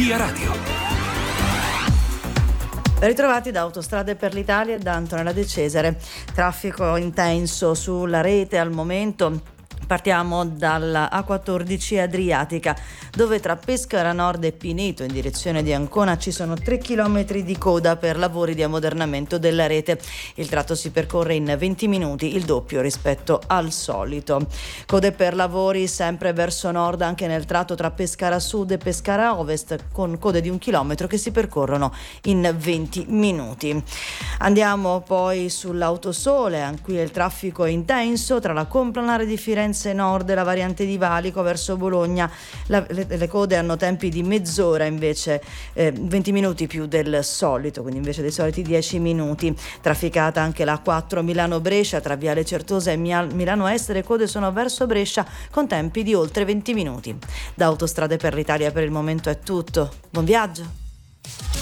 Via Radio. Ben ritrovati da Autostrade per l'Italia e da Antonella De Cesare. Traffico intenso sulla rete al momento. Partiamo dalla A14 Adriatica, dove tra Pescara Nord e Pineto in direzione di Ancona ci sono 3 chilometri di coda per lavori di ammodernamento della rete. Il tratto si percorre in 20 minuti, il doppio rispetto al solito. Code per lavori sempre verso nord anche nel tratto tra Pescara Sud e Pescara Ovest, con code di 1 chilometro che si percorrono in 20 minuti. Andiamo poi sull'Autosole, anche qui il traffico è intenso tra la Complanare di Firenze Nord e la variante di Valico verso Bologna. Le code hanno tempi di mezz'ora, invece 20 minuti più del solito, quindi invece dei soliti 10 minuti. Trafficata anche la A4 Milano-Brescia tra Viale Certosa e Milano Est. Le code sono verso Brescia con tempi di oltre 20 minuti. Da Autostrade per l'Italia per il momento è tutto. Buon viaggio!